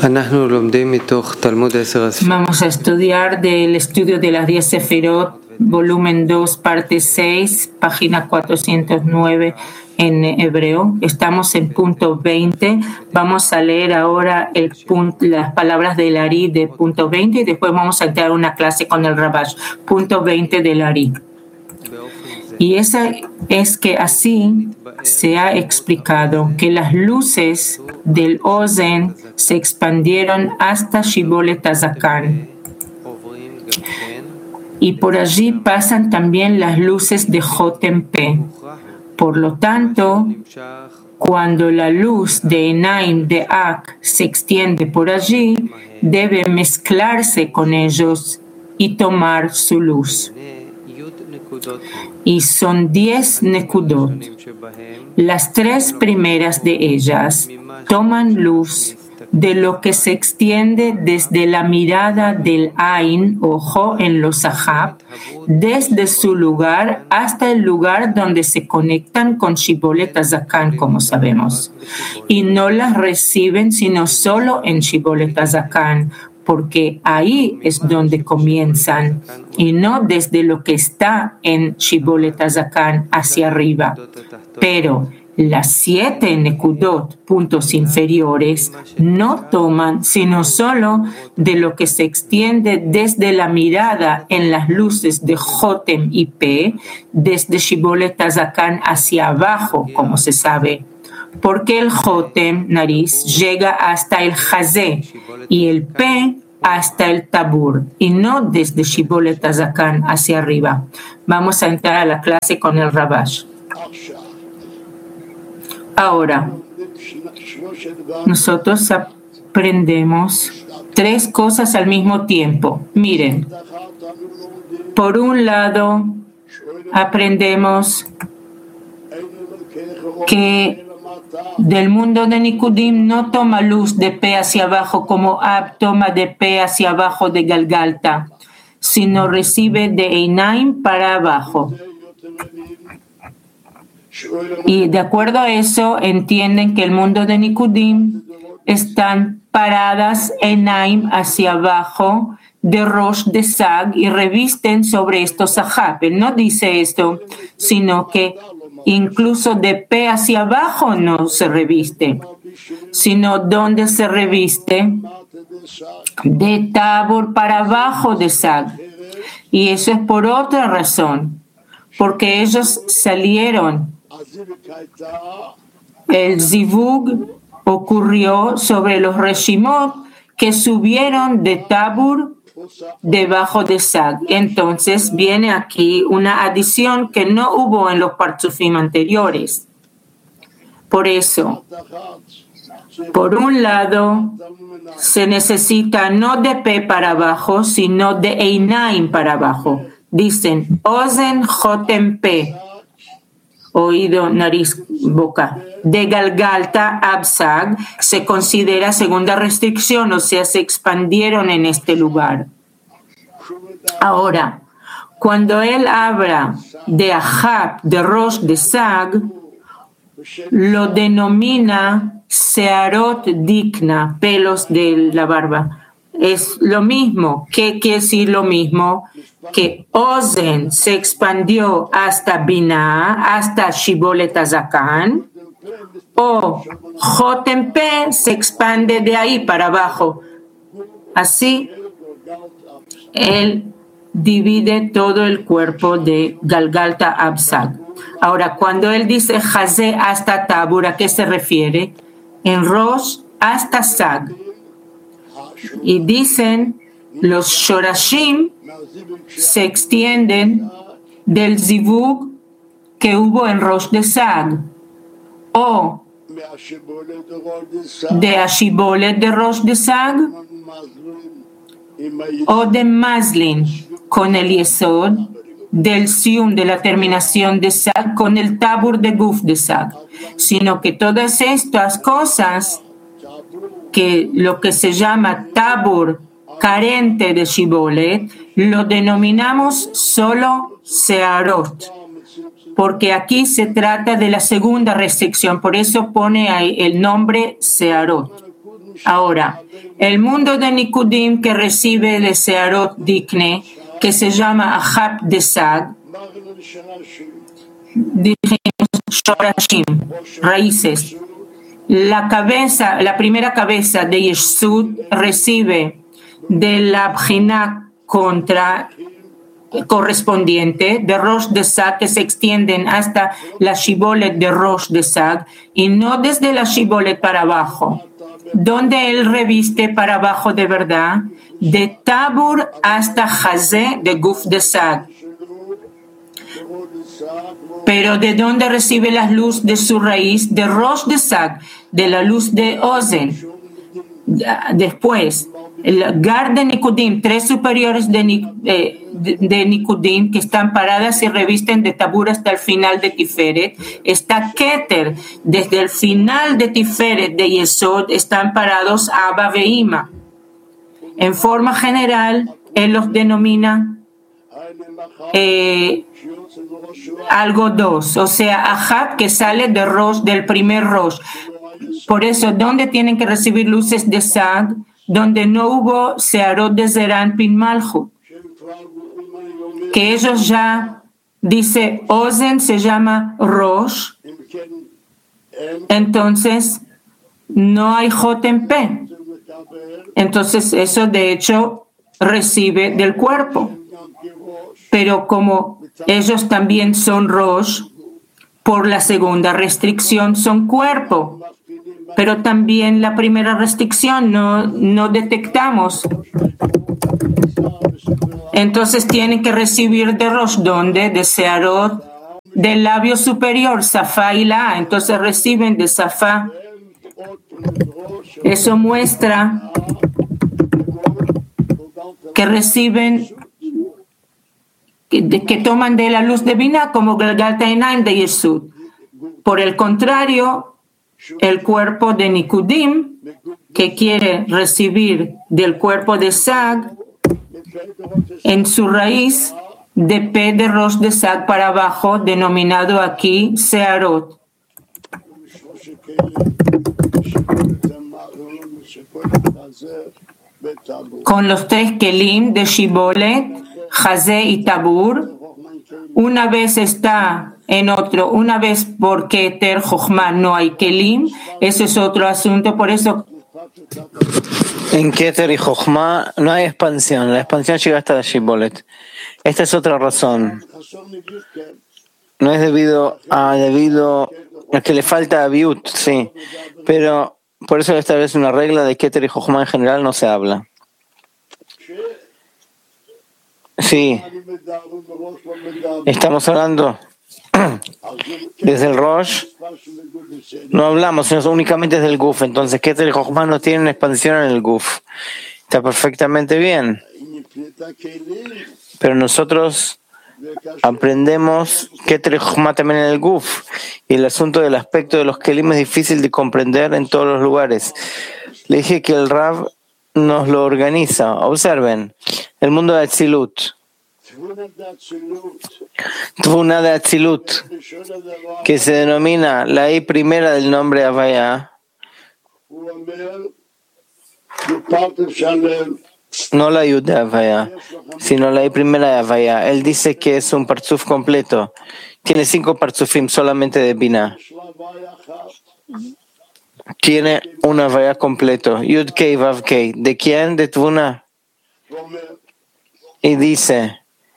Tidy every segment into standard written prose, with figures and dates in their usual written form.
Vamos a estudiar del estudio de las 10 Sefirot, volumen 2, parte 6, página 409 en hebreo. Estamos en punto 20. Vamos a leer ahora las palabras del Ari de punto 20 y después vamos a entrar a una clase con el Rabash. Punto 20 del Ari. Y esa es que así se ha explicado que las luces del Ozen se expandieron hasta Shibolet HaZakan. Y por allí pasan también las luces de Jotem P. Por lo tanto, cuando la luz de Enaim de Ak se extiende por allí, debe mezclarse con ellos y tomar su luz. Y son 10 Nekudot. Las 3 primeras de ellas toman luz de lo que se extiende desde la mirada del Ain, ojo, en los Ahab, desde su lugar hasta el lugar donde se conectan con Shibolet HaZakan, como sabemos. Y no las reciben sino solo en Shibolet HaZakan, porque ahí es donde comienzan, y no desde lo que está en Shibolet HaZakan hacia arriba. Pero las 7 Nekudot, puntos inferiores, no toman sino solo de lo que se extiende desde la mirada en las luces de Jotem y P, desde Shibolet HaZakan hacia abajo, como se sabe. Porque el Jotem, nariz, llega hasta el Hazé y el P hasta el Tabur, y no desde Shibolet HaZakan hacia arriba. Vamos a entrar a la clase con el Rabash. Ahora, nosotros aprendemos 3 cosas al mismo tiempo. Miren, por un lado, aprendemos que del mundo de Nikudim no toma luz de P hacia abajo como Ab toma de P hacia abajo de Galgalta, sino recibe de Einaim para abajo. Y de acuerdo a eso, entienden que el mundo de Nikudim están paradas Einaim hacia abajo de Rosh de Sag y revisten sobre estos Ahab. Él no dice esto, sino que incluso de P hacia abajo no se reviste, sino donde se reviste de Tabor para abajo de Sag. Y eso es por otra razón, porque ellos salieron. El Zivug ocurrió sobre los Reshimot que subieron de Tabor debajo de Sag. Entonces viene aquí una adición que no hubo en los Partzufim anteriores. Por eso, por un lado, se necesita no de P para abajo, sino de Einaim para abajo. Dicen, Ozen Jotem P, oído, nariz, boca. De Galgalta Ab Sag se considera segunda restricción, o sea, se expandieron en este lugar. Ahora, cuando él habla de Ahab, de Rosh de Sag, lo denomina Searot Dikna, pelos de la barba. Es lo mismo. ¿Qué quiere decir lo mismo? Que Ozen se expandió hasta Binah, hasta Shibolet HaZakan, o Jotem P se expande de ahí para abajo. Así, él divide todo el cuerpo de Galgalta Ab Sag. Ahora, cuando él dice Hazé hasta Tabur, ¿a qué se refiere? En Rosh hasta Sag. Y dicen, los Shorashim se extienden del Zivug que hubo en Rosh de Sag, o de Ashibolet de Rosh de Sag, o de Maslin con el Yesod, del Sium de la terminación de Sag con el Tabur de Guf de Sag, sino que todas estas cosas, que lo que se llama Tabur carente de Shibolet, lo denominamos solo Searot, porque aquí se trata de la segunda restricción, por eso pone ahí el nombre Searot. Ahora, el mundo de Nikudim que recibe de Searot Dikne, que se llama Ahab de Sag, dijimos Shorashim, raíces. La primera cabeza de Yesud recibe de la Bjina correspondiente de Rosh de Sag, que se extienden hasta la Shibolet de Rosh de Sag, y no desde la Shibolet para abajo, donde él reviste para abajo de verdad, de Tabur hasta Hazé de Guf de Sag. Pero de donde recibe la luz de su raíz, de Rosh de Sag, de la luz de Ozen. Después, el Gar de Nikudim, tres superiores de Nikudim que están paradas y revisten de Tabur hasta el final de Tiferet. Está Keter, desde el final de Tiferet de Yesod están parados Abba ve Ima. En forma general, él los denomina algo dos, o sea, Ahab, que sale de Rosh, del primer Rosh. Por eso, ¿dónde tienen que recibir luces de Sag? Donde no hubo Searot de Zeran Pin Malchut. Que ellos ya, dice, Ozen se llama Rosh, entonces no hay Jotem P. Entonces eso de hecho recibe del cuerpo. Pero como ellos también son Rosh, por la segunda restricción son cuerpo. Pero también la primera restricción no detectamos. Entonces tienen que recibir de Rosh, donde de Searot, del labio superior, Safá y La. Entonces reciben de Safá. Eso muestra que reciben, que toman de la luz divina como Galgal Tainaim de Yesud. Por el contrario, el cuerpo de Nikudim, que quiere recibir del cuerpo de Sag, en su raíz de P de Rosh de Sag para abajo, denominado aquí Searot. Con los tres Kelim de Shibolet, Hazé y Tabur, una vez está en otro, una vez por Keter, Jochma no hay Kelim, ese es otro asunto, por eso en Keter y Jochma no hay expansión, la expansión llega hasta la Shibolet. Esta es otra razón. No es debido a que le falta a Biut, sí, pero por eso esta vez una regla de Keter y Jochma en general no se habla. Sí, estamos hablando desde el Rosh, no hablamos, sino únicamente desde el Guf. Entonces, Keter y Jochma no tienen expansión en el Guf. Está perfectamente bien. Pero nosotros aprendemos Keter y Jochma también en el Guf. Y el asunto del aspecto de los Kelim es difícil de comprender en todos los lugares. Le dije que el Rav nos lo organiza. Observen, el mundo de Atzilut. Tvuna de Atzilut, que se denomina la I primera del nombre Havaya, no la Yud de Havaya, sino la I primera de Havaya. Él dice que es un parzuf completo. Tiene 5 parzufim solamente de Binah. Tiene un Havaya completo. Yud Kei Vav Kei. ¿De quién? De Tvuna. Y dice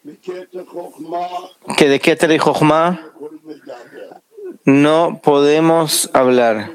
que de Keter y Jochma no podemos hablar.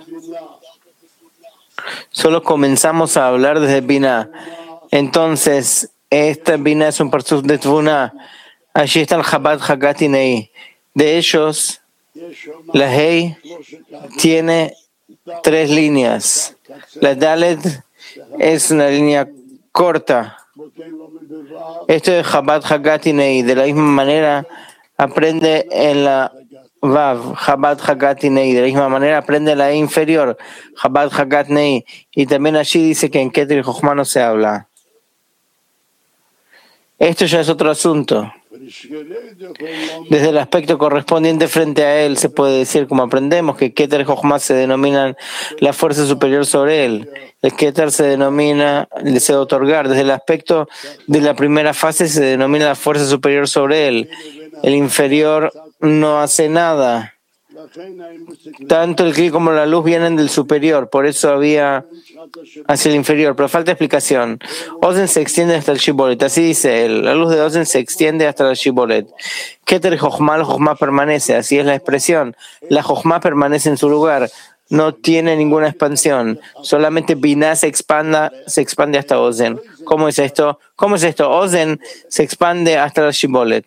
Solo comenzamos a hablar desde Binah. Entonces, esta Binah es un parzuf de Tvuna. Allí está el Chabad Hagat Nei. De ellos, la Hei tiene 3 líneas. La Dalet es una línea corta. Esto es Chabad Hagat Nei. De la misma manera aprende en la Vav, Chabad Hagat Nei. De la misma manera aprende en la inferior, Chabad Hagat Nei. Y también allí dice que en Keter y Jochma no se habla. Esto ya es otro asunto. Desde el aspecto correspondiente frente a él, se puede decir, como aprendemos, que Keter y Jochma se denominan la fuerza superior sobre él. El Keter se denomina el deseo de otorgar. Desde el aspecto de la primera fase se denomina la fuerza superior sobre él. El inferior no hace nada. Tanto el Kli como la luz vienen del superior, por eso había hacia el inferior, pero falta explicación. Ozen se extiende hasta el Shibolet, así dice él. La luz de Ozen se extiende hasta el Shibolet. Keter y Jochma, la Jochma permanece, así es la expresión. La Jochma permanece en su lugar, no tiene ninguna expansión. Solamente Binah se expande hasta Ozen. ¿Cómo es esto? Ozen se expande hasta el Shibolet,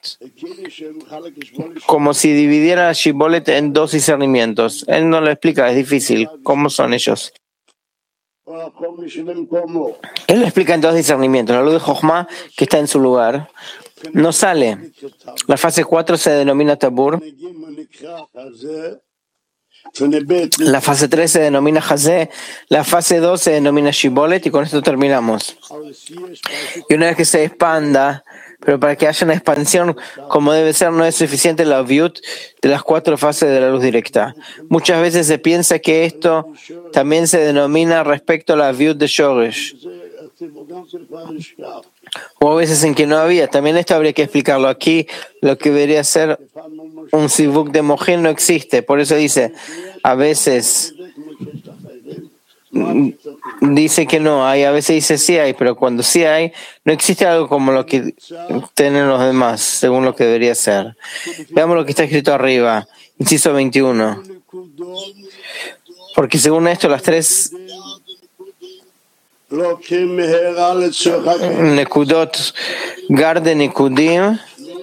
como si dividiera el Shibolet en dos discernimientos. Él no lo explica, es difícil. ¿Cómo son ellos? Él lo explica en dos discernimientos. La luz de Jochma, que está en su lugar, no sale. La fase 4 se denomina Tabur. La fase 3 se denomina Hazé. La fase 2 se denomina Shibolet. Y con esto terminamos. Y una vez que se expanda, pero para que haya una expansión como debe ser, no es suficiente la viut de las 4 fases de la luz directa. Muchas veces se piensa que esto también se denomina respecto a la viut de Shoresh. O a veces en que no había. También esto habría que explicarlo. Aquí lo que debería ser un sivuk de Mohin no existe. Por eso dice, a veces dice que no hay, a veces dice sí hay, pero cuando sí hay, no existe algo como lo que tienen los demás, según lo que debería ser. Veamos lo que está escrito arriba, inciso 21. Porque según esto, las 3 Nekudot Garden Nekudim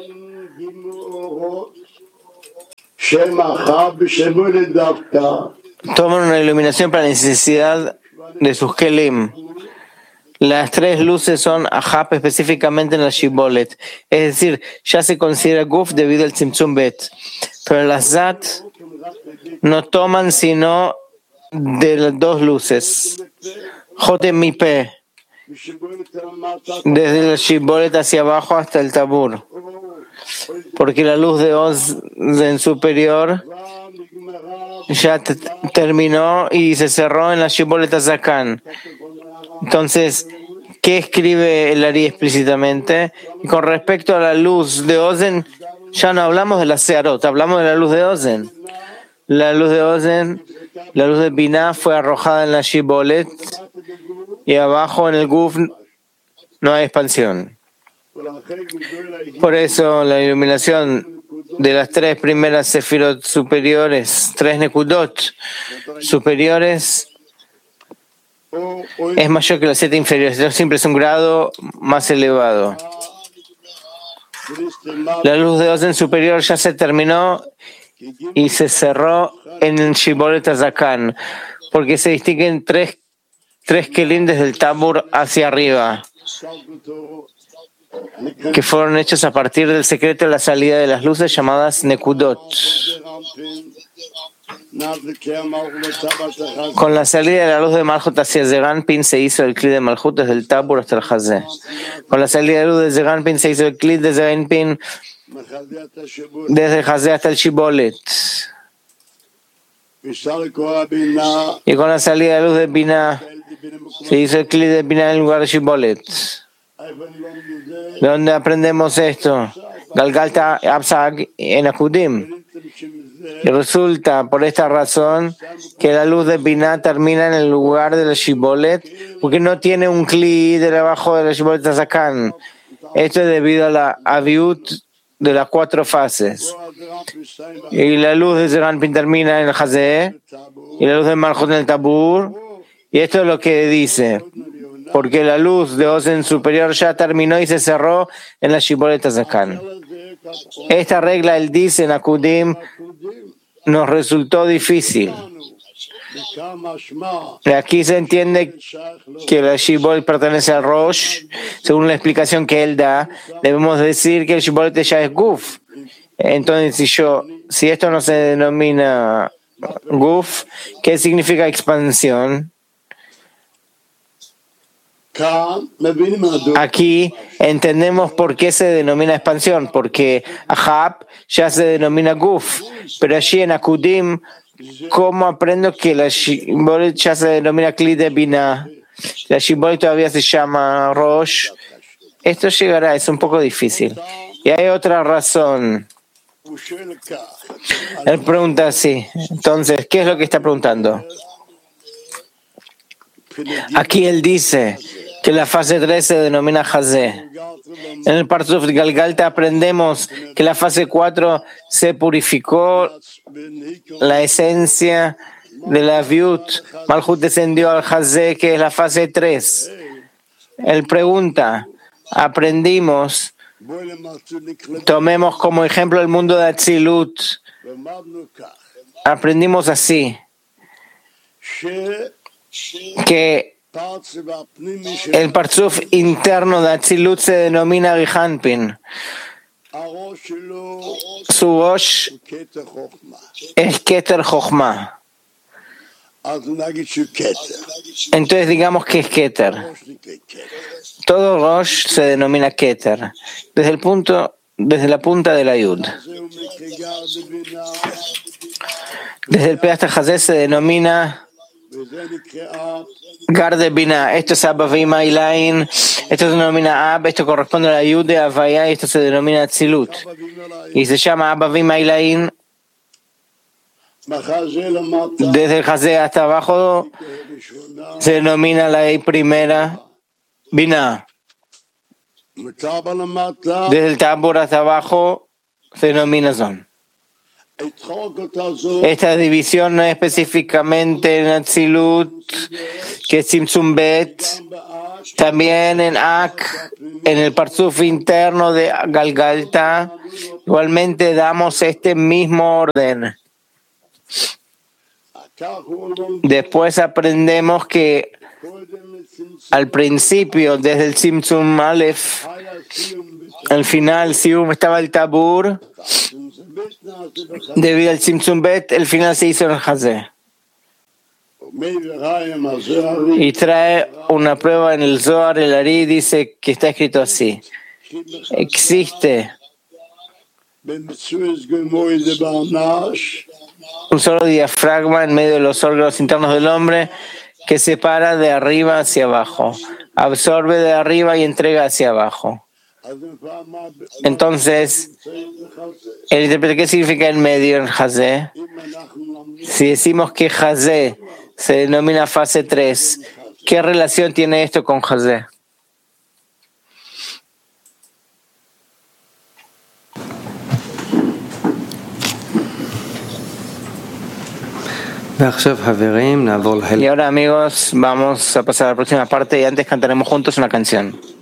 toman una iluminación para la necesidad de sus kelim. Las 3 luces son Ahab específicamente en la Shibolet, es decir, ya se considera Guf debido al Tzimtzum Bet. Pero las Zat no toman sino de las 2 luces. Jotem Mipe, desde el Shibolet hacia abajo hasta el Tabur. Porque la luz de Ozen superior ya terminó y se cerró en la Shibolet Zakan. Entonces, ¿qué escribe el Ari explícitamente? Y con respecto a la luz de Ozen, ya no hablamos de la Searot, hablamos de la luz de Ozen. La luz de Ozen, la luz de Binah fue arrojada en la Shibolet y abajo en el Guf no hay expansión. Por eso la iluminación de las 3 primeras sefirot superiores, 3 nekudot superiores, es mayor que las 7 inferiores. Siempre es un grado más elevado. La luz de Ozen superior ya se terminó y se cerró en el Shibolet Zakan, porque se distinguen 3 kelim desde el Tabur hacia arriba, que fueron hechos a partir del secreto de la salida de las luces llamadas Nekudot. Con la salida de la luz de Malhut hacia Zeranpin se hizo el Kli de Malhut desde el Tabur hasta el Hazé. Con la salida de la luz de Zeranpin se hizo el Kli de Zeranpin desde el Hazé hasta el Shibolet. Y con la salida de la luz de Binah se hizo el Kli de Binah en lugar de Shibolet. ¿De dónde aprendemos esto? Galgalta Absag en Akudim. Y resulta por esta razón que la luz de Binah termina en el lugar de la Shibolet, porque no tiene un Kli debajo de la Shibolet Zakan. Esto es debido a la aviut de las 4 fases. Y la luz de Zeranpin termina en el Hazé, y la luz de Malhut en el Tabur. Y esto es lo que dice, porque la luz de Ozen superior ya terminó y se cerró en la Shibolet Zakan. Esta regla, él dice en Akudim, nos resultó difícil. Y aquí se entiende que la Shibolet pertenece al Rosh. Según la explicación que él da, debemos decir que el Shibolet ya es Guf. Entonces, si esto no se denomina Guf, ¿qué significa expansión? Aquí entendemos por qué se denomina expansión, porque Ahab ya se denomina Guf, pero allí en Akudim, ¿cómo aprendo que la Shibboleth ya se denomina Kli de Binah? La Shibboleth todavía se llama Rosh. Esto llegará, es un poco difícil. Y hay otra razón. Él pregunta así. Entonces, ¿qué es lo que está preguntando? Aquí él dice que la fase 3 se denomina Hazé. En el Parsuf de Galgalta aprendemos que la fase 4 se purificó la esencia de la Viut. Malhut descendió al Hazé, que es la fase 3. Él pregunta, aprendimos, tomemos como ejemplo el mundo de Atzilut. Aprendimos así, que el parzuf interno de Atzilut se denomina Rihanpin. Su Rosh es Keter Chochma. Entonces digamos que es Keter. Todo Rosh se denomina Keter. Desde la punta de la Yud. Desde el P hasta Hazé se denomina Gar de Binah. Esto es Abavim Ailain. Esto se denomina Ab. Esto corresponde a la Yud de Avaya. Y esto se denomina Tzilut. Y se llama Abavim Ailain. Desde el Hazé hasta abajo se denomina la I primera Binah. Desde el Tabor hasta abajo se denomina Zon. Esta división no es específicamente en Atzilut, que es Tzimtzum Bet, también en Ak, en el parzuf interno de Galgalta, igualmente damos este mismo orden. Después aprendemos que al principio, desde el Tzimtzum Aleph, al final, Sium estaba el Tabur. Debido al Tzimtzum Bet, el final se hizo en el Hazé. Y trae una prueba en el Zohar, el Ari dice que está escrito así. Existe un solo diafragma en medio de los órganos internos del hombre que separa de arriba hacia abajo, absorbe de arriba y entrega hacia abajo. Entonces, él interpreta qué significa en medio en Hazé. Si decimos que Hazé se denomina fase 3, ¿qué relación tiene esto con Hazé? Y ahora, amigos, vamos a pasar a la próxima parte y antes cantaremos juntos una canción.